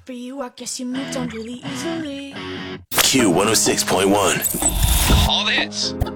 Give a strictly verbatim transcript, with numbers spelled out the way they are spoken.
for you, I guess you moved on really easily. Q one oh six point one. All the hits.